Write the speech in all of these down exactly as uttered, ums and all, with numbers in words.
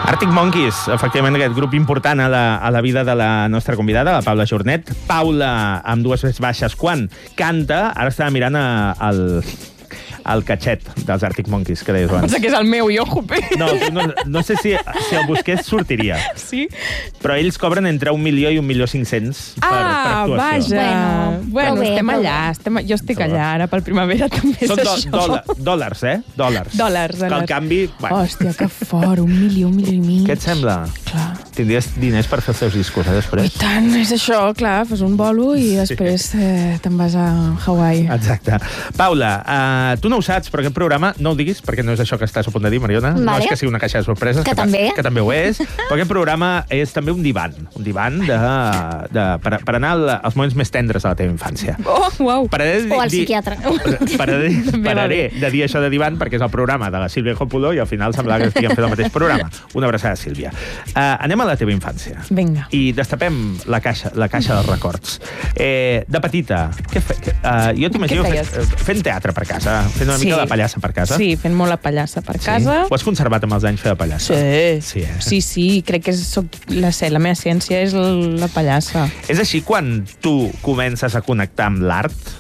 Arctic Monkeys, efectivament, aquest grup important a la, a la vida de la nostra convidada, la Paula Jornet. Paula, amb dues veus baixes, quan canta, ara estava mirant a, al... el catxet dels Arctic Monkeys, que deies abans. Pensa que és el meu, jo, jope. No, no, no sé si, si el busqués sortiria. Sí? Però ells cobren entre un milió i un milió cinc-cents per, ah, per actuació. Vaja. Bueno, bueno bé, estem allà. Estem, jo estic allà, ara pel primavera també és Són do, això. dòlar, dòlars, eh? Dòlars. Dòlars, Que al dòlars. canvi... Bueno. Hòstia, que fort, un milió, un milió i mig. Què et sembla? Clar. Tindries diners per fer els teus discos, eh, després? I tant, és això, clar, fas un bolo i després eh, te'n vas a Hawaii. Exacte. Paula, uh, tu no ho saps, però aquest programa, no ho diguis, perquè no és això que estàs a punt de dir, Mariona. Vale. No és que sigui una caixa de sorpreses. Que pas- també. Que també ho és. Però aquest programa és també un divan. Un divan de, de, per, per anar al- als moments més tendres de la teva infància. Oh, uau. Pararé de O al dir- psiquiatre. Pararé, També va pararé bé. de dir això de divan perquè és el programa de la Sílvia Coppola i al final semblava que estiguem fent el mateix programa. Una abraçada, Sílvia. Uh, anem a la teva infància. Vinga. I destapem la caixa, la caixa dels records. Eh, de petita, què fe, que, uh, jo t'imagino Què fent, feies? fent teatre per casa, fent una Sí. mica de pallassa per casa. Sí, fent molt la pallassa per casa. Ho has conservat amb els anys fer de pallassa? Sí. Sí, eh? sí, sí, crec que és, soc la, la meva ciència és la pallassa. És així quan tu comences a connectar amb l'art?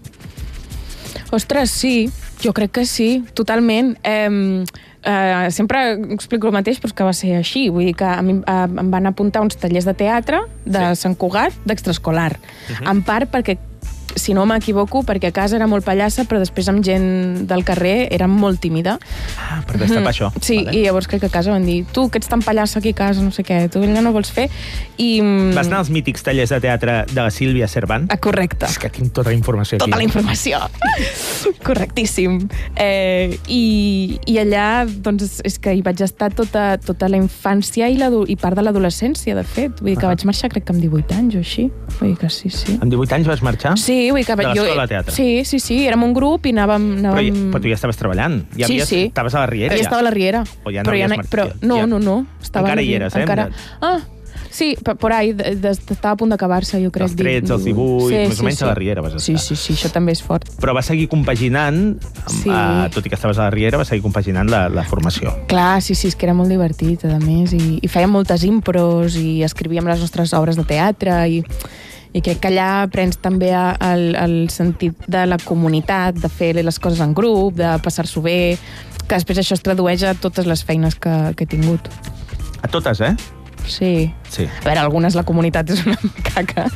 Ostres, sí, jo crec que sí, totalment. Eh, eh, sempre explico el mateix, però és que va ser així. Vull dir que a mi eh, em van apuntar uns tallers de teatre de Sí. Sant Cugat, d'extraescolar. En part perquè, si no m'equivoco, perquè a casa era molt pallassa, però després amb gent del carrer era molt tímida. Ah, per destapar això. Sí, Vale. i llavors crec que a casa van dir tu, que ets tan pallassa aquí a casa, no sé què, tu allà no vols fer? I... Vas anar als mítics tallers de teatre de la Sílvia Cervant? Ah, correcte. És que tinc tota la informació aquí. Tota la informació. Correctíssim. Eh, i, I allà, doncs, és que hi vaig estar tota, tota la infància i, i part de l'adolescència, de fet. Vull dir que Ah. vaig marxar, crec que amb divuit anys o així. Vull dir que sí, sí. Amb divuit anys vas marxar? Sí, vull dir que... De jo- l'escola de teatre? Sí, sí, sí. Érem un grup i anàvem... Però, anàvem... ja, però tu ja estaves treballant. Ja Sí, havies, sí. Estaves a la Riera, Ja ja. estava a la Riera. O ja no però havies no, marxat, però, ja. no, Ja. no, no. Estava Encara a la hi Riera, eres, eh? Encara... Ah, sí, per, por ahí, de, de, estava a punt d'acabar-se, jo crec. Els trets, els dibuix, més o menys a la Riera vas Sí, estar. sí, sí, això també és fort. Però vas seguir compaginant, Sí. eh, tot i que estaves a la Riera, vas seguir compaginant la, la formació. Clar, sí, sí, és que era molt divertit, a més, i, i fèiem moltes impros, i escrivíem les nostres obres de teatre, i, i crec que allà aprens també a, el, el sentit de la comunitat, de fer les coses en grup, de passar-s'ho bé, que després això es tradueix a totes les feines que, que he tingut. A totes, eh? Sí. Sí. A veure, algunes la comunitat és una caca.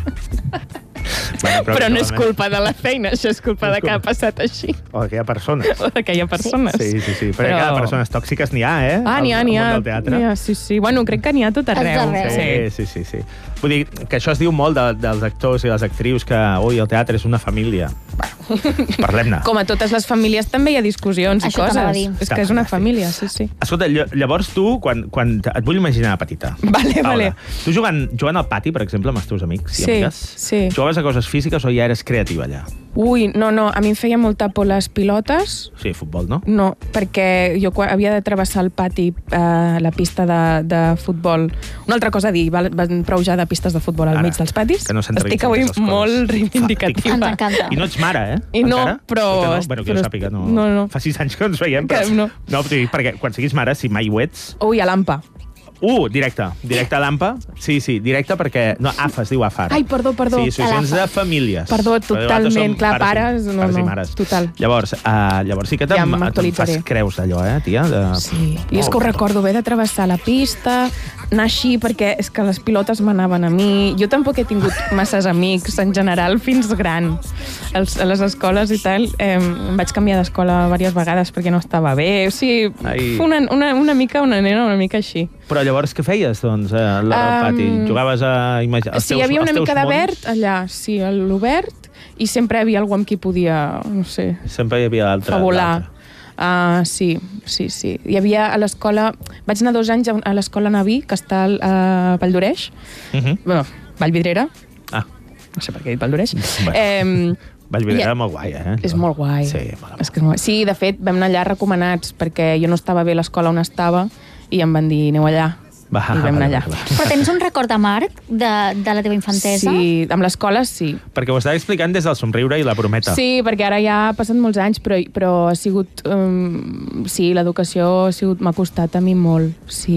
Bueno, Però, però no és habitualment- culpa de la feina, això és culpa No és de que ha culpa. passat així. O que hi ha persones. O de que hi ha persones. Sí, sí, sí. Però, Però... cada persones tòxiques n'hi ha, eh? Ah, n'hi ha, Al- n'hi al ha. món del teatre. N'hi ha, sí, sí. Bueno, crec que n'hi ha tot arreu. tot arreu. Sí, sí, sí, sí. Vull dir que això es diu molt de, dels actors i les actrius, que ui, el teatre és una família. Bueno, parlem-ne. Com a totes les famílies també hi ha discussions Això i t'anava a coses. dir. És Està que és una fantàstic. família, sí, sí. Escolta, ll- llavors tu, quan, quan et vull imaginar petita. Vale, Paula, vale. Tu jugant, jugant al pati, per exemple, amb els teus amics i Sí, amigues, sí. jugaves a coses físiques o ja eres creativa allà? Ui, no, no, a mi em feia molta por les pilotes. Sí, futbol, no? No, perquè jo quan havia de travessar el pati, eh, la pista de, de futbol. Una altra cosa a dir, val, van prou ja de pistes de futbol al Ara, mig dels patis. que no s'entrevistin Estic avui aquestes coses. molt reivindicativa. Ens encanta. I no ets mare, eh? I no, Encara? però- Encara no? Bueno, que jo però- sàpiga, no. no, no. Fa sis anys que ens veiem, però... Que no. No, t'ho dic perquè quan siguis mare, si mai ho ets... Ui, a l'ampa. Uh, directe. Directe a l'AMPA. Sí, sí, directe perquè... No, A F A es diu A F A. ara. Ai, perdó, perdó. Sí, associacions A l'A de F A. famílies. Perdó, Perquè nosaltres totalment. som Clar, i- pares, no, pares i no, mares. total. Llavors, uh, llavors sí que te'n Ja ja te'n m'actualitzaré. fas creus d'allò, eh, tia? De... Sí, i és que ho recordo bé de travessar la pista, anar així, perquè és que les pilotes m'anaven a mi. Jo tampoc he tingut masses amics, en general, fins gran. Els, a les escoles i tal, eh, em vaig canviar d'escola diverses vegades perquè no estava bé. O sigui, Ai. una, una, una mica, una nena una mica així. Però llavors què feies, doncs, a l'hora del Um, pati? Jugaves a imaginar els Sí, teus, hi havia una els teus mica de mons? verd allà, sí, a l'obert, i sempre hi havia algú amb qui podia, no sé, Sempre hi havia l'altre. fabular. l'altre. Uh, sí, sí, sí. Hi havia a l'escola... Vaig anar dos anys a a l'escola Naví, que està al- a Valldoreix. Mhm. Bueno, Vallvidrera. Ah, No sé per què he dit Valldoreix. Bueno. Eh, Vallvidrera i- era molt guai, eh? és molt guai. Sí, molt És que és molt... Sí, de fet, vam anar allà recomanats, perquè jo no estava bé a l'escola on estava, i em van dir, aneu allà. Va, I vam anar allà. va, va. Però tens un record amarg de, de la teva infantesa? Sí, amb l'escola sí. Perquè ho estava explicant des del somriure i la brometa. Sí, perquè ara ja ha passat molts anys, però, però ha sigut... Um, sí, l'educació ha sigut m'ha costat a mi molt, sí.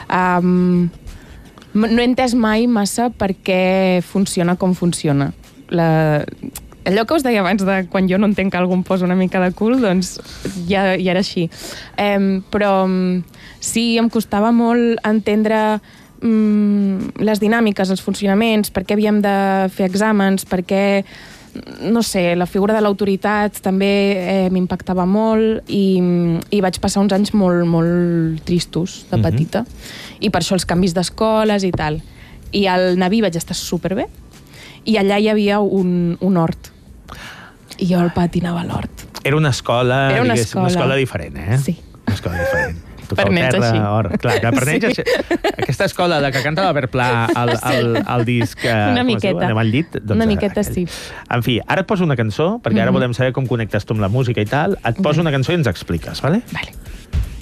Um, no he entès mai massa per què funciona com funciona. La... Allò que us deia abans de quan jo no entenc que algú em posa una mica de cul, doncs ja, ja era així. Um, però um, sí, em costava molt entendre um, les dinàmiques, els funcionaments, per què havíem de fer exàmens, per què, no sé, la figura de l'autoritat també eh, m'impactava molt i, i vaig passar uns anys molt, molt tristos de petita. Mm-hmm. I per això els canvis d'escoles i tal. I al Naví vaig estar superbé i allà hi havia un, un hort. I jo al pati anava a l'hort. Era una escola, Era una digués, escola. una escola diferent, eh? Sí. Una escola diferent. Per nens terra, així. Or. Clar, que per nens Sí. així. Aquesta escola, la que canta l'Albert Pla al, al, al disc... Eh, Una com es diu? miqueta. Anem al llit? Doncs, Una miqueta, aquell. sí. En fi, ara et poso una cançó, perquè ara Mhm. volem saber com connectes tu amb la música i tal. Et poso una cançó i ens expliques, vale? Vale.